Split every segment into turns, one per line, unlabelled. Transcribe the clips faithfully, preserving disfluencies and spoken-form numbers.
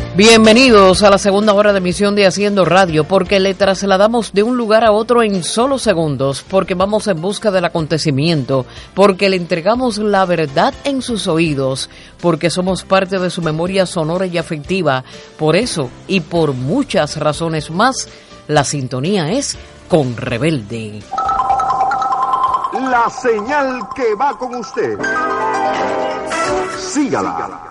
Bienvenidos a la segunda hora de emisión de Haciendo Radio, porque le trasladamos de un lugar a otro en solo segundos, porque vamos en busca del acontecimiento, porque le entregamos la verdad en sus oídos, porque somos parte de su memoria sonora y afectiva. Por eso, y por muchas razones más, la sintonía es con Rebelde.
La señal que va con usted. Sígala.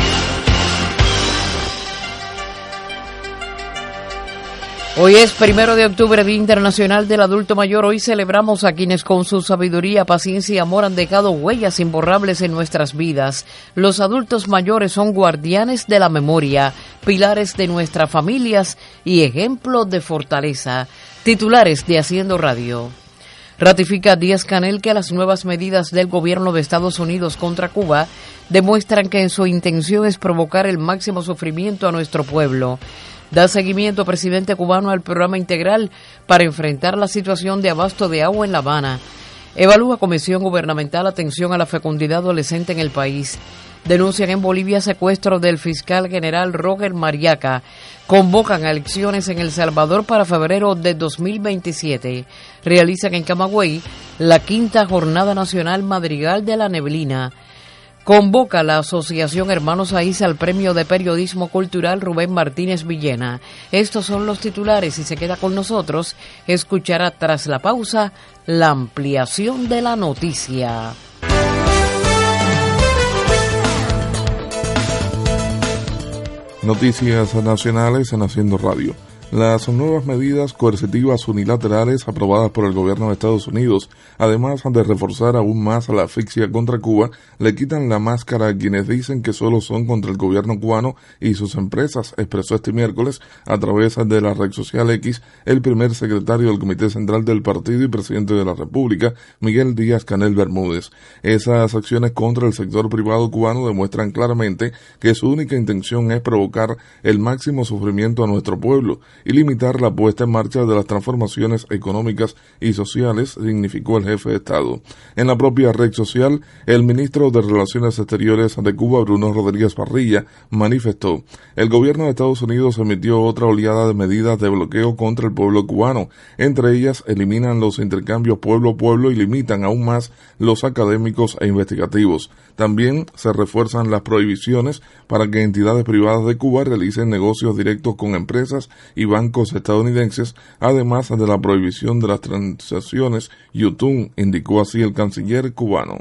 Hoy es primero de octubre, Día Internacional del Adulto Mayor. Hoy celebramos a quienes con su sabiduría, paciencia y amor han dejado huellas imborrables en nuestras vidas. Los adultos mayores son guardianes de la memoria, pilares de nuestras familias y ejemplos de fortaleza. Titulares de Haciendo Radio. Ratifica Díaz-Canel que las nuevas medidas del gobierno de Estados Unidos contra Cuba demuestran que su intención es provocar el máximo sufrimiento a nuestro pueblo. Da seguimiento presidente cubano al programa integral para enfrentar la situación de abasto de agua en La Habana. Evalúa comisión gubernamental atención a la fecundidad adolescente en el país. Denuncian en Bolivia secuestro del fiscal general Roger Mariaca. Convocan a elecciones en El Salvador para febrero de dos mil veintisiete. Realizan en Camagüey la quinta Jornada Nacional Madrigal de la Neblina. Convoca la Asociación Hermanos Aiza al Premio de Periodismo Cultural Rubén Martínez Villena. Estos son los titulares y se queda con nosotros. Escuchará tras la pausa la ampliación de la noticia.
Noticias nacionales en Haciendo Radio. Las nuevas medidas coercitivas unilaterales aprobadas por el gobierno de Estados Unidos, además de reforzar aún más la asfixia contra Cuba, le quitan la máscara a quienes dicen que solo son contra el gobierno cubano y sus empresas, expresó este miércoles a través de la red social X el primer secretario del Comité Central del Partido y presidente de la República, Miguel Díaz-Canel Bermúdez. Esas acciones contra el sector privado cubano demuestran claramente que su única intención es provocar el máximo sufrimiento a nuestro pueblo y limitar la puesta en marcha de las transformaciones económicas y sociales, significó el jefe de Estado. En la propia red social, el ministro de Relaciones Exteriores de Cuba, Bruno Rodríguez Parrilla, manifestó: el gobierno de Estados Unidos emitió otra oleada de medidas de bloqueo contra el pueblo cubano. Entre ellas, eliminan los intercambios pueblo a pueblo y limitan aún más los académicos e investigativos. También se refuerzan las prohibiciones para que entidades privadas de Cuba realicen negocios directos con empresas y bancos estadounidenses, además de la prohibición de las transacciones Yutun, indicó así el canciller cubano.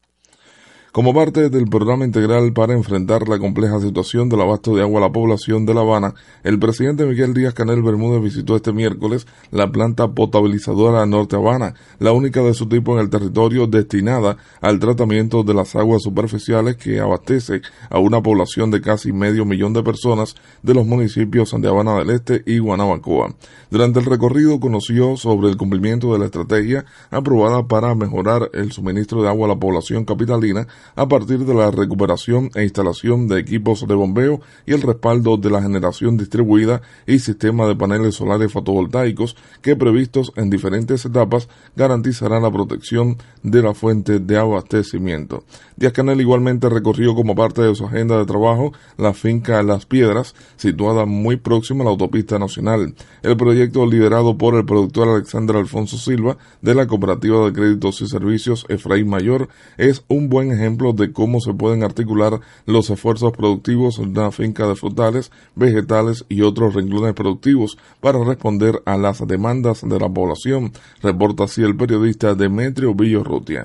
Como parte del programa integral para enfrentar la compleja situación del abasto de agua a la población de La Habana, el presidente Miguel Díaz-Canel Bermúdez visitó este miércoles la planta potabilizadora Norte Habana, la única de su tipo en el territorio destinada al tratamiento de las aguas superficiales que abastece a una población de casi medio millón de personas de los municipios de Habana del Este y Guanabacoa. Durante el recorrido conoció sobre el cumplimiento de la estrategia aprobada para mejorar el suministro de agua a la población capitalina a partir de la recuperación e instalación de equipos de bombeo y el respaldo de la generación distribuida y sistema de paneles solares fotovoltaicos que, previstos en diferentes etapas, garantizarán la protección de la fuente de abastecimiento. Díaz-Canel igualmente recorrió como parte de su agenda de trabajo la finca Las Piedras, situada muy próxima a la autopista nacional. El proyecto, liderado por el productor Alexander Alfonso Silva de la Cooperativa de Créditos y Servicios Efraín Mayor, es un buen ejemplo de cómo se pueden articular los esfuerzos productivos en una finca de frutales, vegetales y otros renglones productivos para responder a las demandas de la población, reporta así el periodista Demetrio Villorrutia.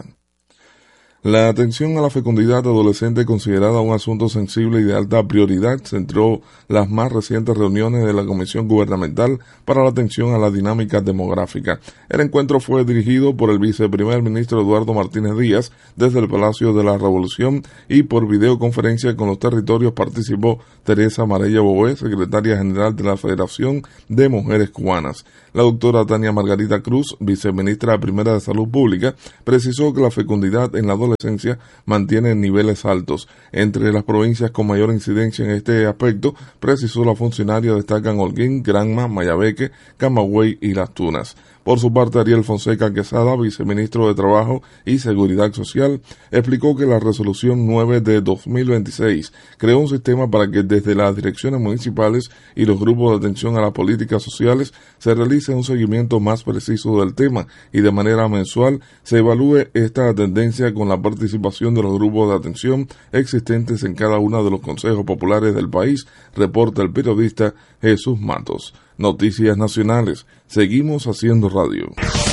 La atención a la fecundidad adolescente, considerada un asunto sensible y de alta prioridad, centró las más recientes reuniones de la Comisión Gubernamental para la Atención a la Dinámica Demográfica. El encuentro fue dirigido por el viceprimer ministro Eduardo Martínez Díaz desde el Palacio de la Revolución y por videoconferencia con los territorios participó Teresa Marella Boé, secretaria general de la Federación de Mujeres Cubanas. La doctora Tania Margarita Cruz, viceministra primera de Salud Pública, precisó que la fecundidad en la adolescencia mantiene niveles altos. Entre las provincias con mayor incidencia en este aspecto, precisó la funcionaria, destacan Holguín, Granma, Mayabeque, Camagüey y Las Tunas. Por su parte, Ariel Fonseca Quesada, viceministro de Trabajo y Seguridad Social, explicó que la resolución nueve de dos mil veintiséis creó un sistema para que desde las direcciones municipales y los grupos de atención a las políticas sociales se realice un seguimiento más preciso del tema y de manera mensual se evalúe esta tendencia con la participación de los grupos de atención existentes en cada uno de los consejos populares del país, reporta el periodista Jesús Matos. Noticias nacionales. Seguimos haciendo radio.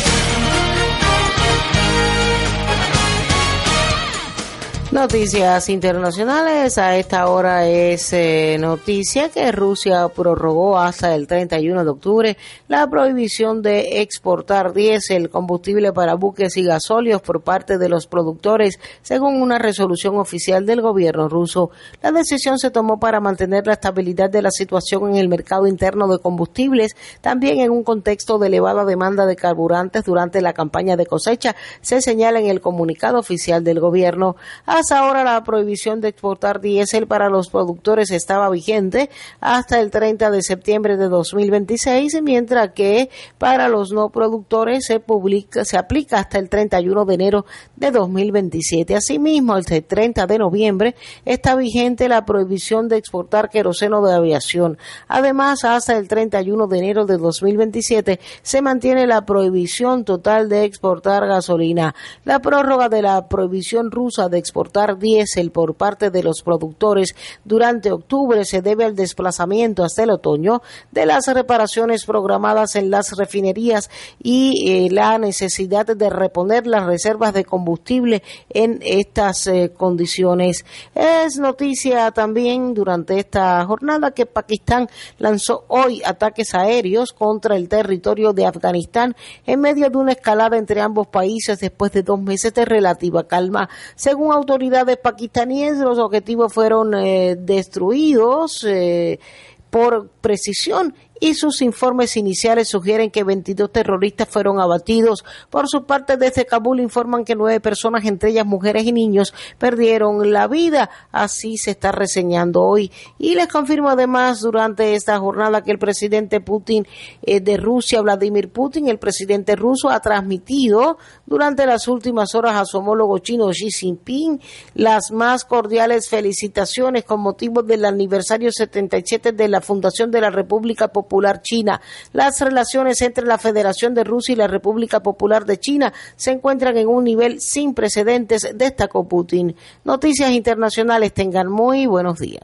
Noticias internacionales. A esta hora es eh, noticia que Rusia prorrogó hasta el treinta y uno de octubre la prohibición de exportar diésel, combustible para buques y gasóleos por parte de los productores, según una resolución oficial del gobierno ruso. La decisión se tomó para mantener la estabilidad de la situación en el mercado interno de combustibles, también en un contexto de elevada demanda de carburantes durante la campaña de cosecha, se señala en el comunicado oficial del gobierno. Hasta ahora la prohibición de exportar diésel para los productores estaba vigente hasta el treinta de septiembre de dos mil veintiséis, mientras que para los no productores se publica, se aplica hasta el treinta y uno de enero de dos mil veintisiete. Asimismo, el treinta de noviembre está vigente la prohibición de exportar queroseno de aviación. Además, hasta el treinta y uno de enero de dos mil veintisiete se mantiene la prohibición total de exportar gasolina. La prórroga de la prohibición rusa de exportar diésel por parte de los productores durante octubre se debe al desplazamiento hasta el otoño de las reparaciones programadas en las refinerías y eh, la necesidad de reponer las reservas de combustible en estas eh, condiciones. Es noticia también durante esta jornada que Pakistán lanzó hoy ataques aéreos contra el territorio de Afganistán en medio de una escalada entre ambos países después de dos meses de relativa calma. Según autoridades pakistaníes, los objetivos fueron eh, destruidos eh, por precisión y sus informes iniciales sugieren que veintidós terroristas fueron abatidos. Por su parte, desde Kabul informan que nueve personas, entre ellas mujeres y niños, perdieron la vida. Así se está reseñando hoy. Y les confirmo además durante esta jornada que el presidente Putin eh, de Rusia, Vladimir Putin, el presidente ruso, ha transmitido durante las últimas horas a su homólogo chino Xi Jinping las más cordiales felicitaciones con motivo del aniversario setenta y siete de la fundación de la República Popular China. Las relaciones entre la Federación de Rusia y la República Popular de China se encuentran en un nivel sin precedentes, destacó Putin. Noticias internacionales, tengan muy buenos días.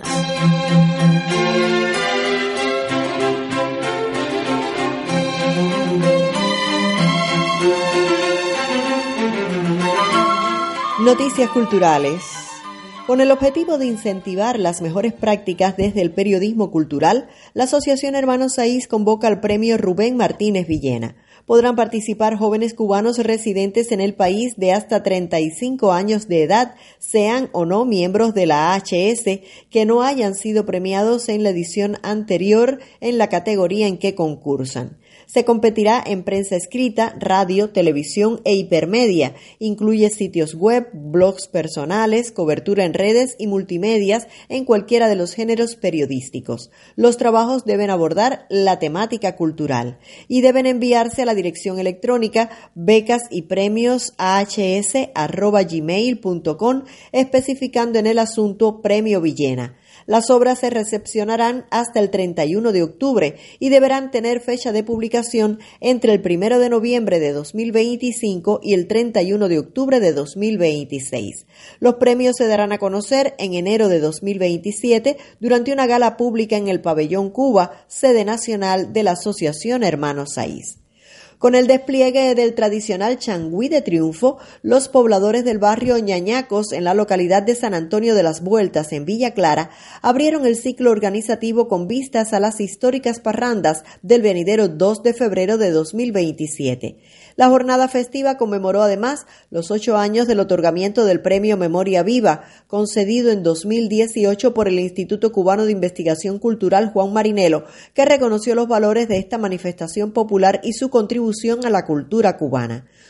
Noticias culturales. Con el objetivo de incentivar las mejores prácticas desde el periodismo cultural, la Asociación Hermanos Saiz convoca al premio Rubén Martínez Villena. Podrán participar jóvenes cubanos residentes en el país de hasta treinta y cinco años de edad, sean o no miembros de la A H S, que no hayan sido premiados en la edición anterior en la categoría en que concursan. Se competirá en prensa escrita, radio, televisión e hipermedia. Incluye sitios web, blogs personales, cobertura en redes y multimedias en cualquiera de los géneros periodísticos. Los trabajos deben abordar la temática cultural y deben enviarse a la dirección electrónica becas y premios a h s arroba gmail punto com especificando en el asunto Premio Villena. Las obras se recepcionarán hasta el treinta y uno de octubre y deberán tener fecha de publicación entre el primero de noviembre de dos mil veinticinco y el treinta y uno de octubre de dos mil veintiséis. Los premios se darán a conocer en enero de dos mil veintisiete durante una gala pública en el Pabellón Cuba, sede nacional de la Asociación Hermanos Saiz. Con el despliegue del tradicional changüí de triunfo, los pobladores del barrio Ñañacos, en la localidad de San Antonio de las Vueltas, en Villa Clara, abrieron el ciclo organizativo con vistas a las históricas parrandas del venidero dos de febrero de dos mil veintisiete. La jornada festiva conmemoró además los ocho años del otorgamiento del Premio Memoria Viva, concedido en dos mil dieciocho por el Instituto Cubano de Investigación Cultural Juan Marinelo, que reconoció los valores de esta manifestación popular y su contribución a la cultura cubana.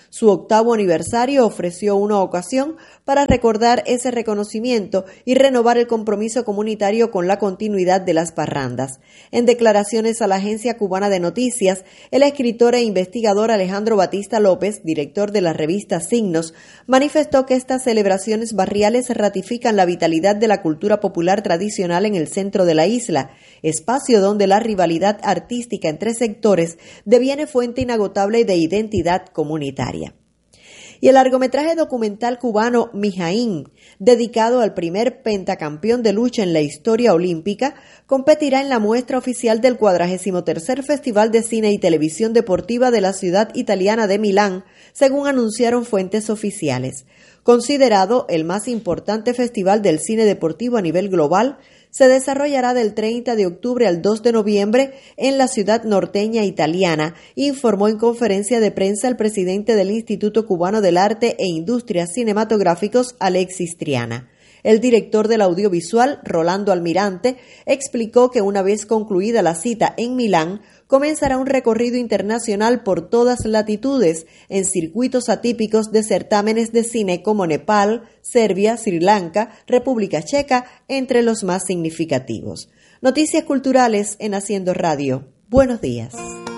Su octavo aniversario ofreció una ocasión para recordar ese reconocimiento y renovar el compromiso comunitario con la continuidad de las parrandas. En declaraciones a la Agencia Cubana de Noticias, el escritor e investigador Alejandro Batista López, director de la revista Signos, manifestó que estas celebraciones barriales ratifican la vitalidad de la cultura popular tradicional en el centro de la isla, espacio donde la rivalidad artística entre sectores deviene fuente inagotable de identidad comunitaria. Y el largometraje documental cubano Mijaín, dedicado al primer pentacampeón de lucha en la historia olímpica, competirá en la muestra oficial del cuadragésimo tercer Festival de Cine y Televisión Deportiva de la ciudad italiana de Milán, según anunciaron fuentes oficiales. Considerado el más importante festival del cine deportivo a nivel global, se desarrollará del treinta de octubre al dos de noviembre en la ciudad norteña italiana, informó en conferencia de prensa el presidente del Instituto Cubano del Arte e Industrias Cinematográficos, Alexis Triana. El director del audiovisual, Rolando Almirante, explicó que una vez concluida la cita en Milán, comenzará un recorrido internacional por todas latitudes en circuitos atípicos de certámenes de cine como Nepal, Serbia, Sri Lanka, República Checa, entre los más significativos. Noticias culturales en Haciendo Radio. Buenos días.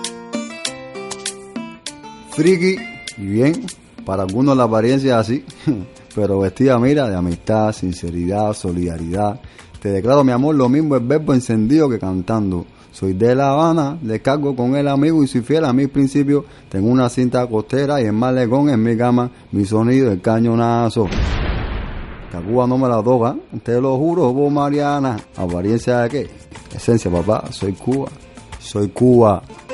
Friki, y bien, para algunos la apariencia es así, pero vestida, mira, de amistad, sinceridad, solidaridad. Te declaro mi amor, lo mismo el verbo encendido que cantando. Soy de La Habana, descargo con el amigo y soy fiel a mis principios. Tengo una cinta costera y el malecón en mi cama, mi sonido el cañonazo. Que a Cuba no me la toca, te lo juro, vos Mariana. ¿Apariencia de qué? Esencia, papá, soy Cuba, soy Cuba.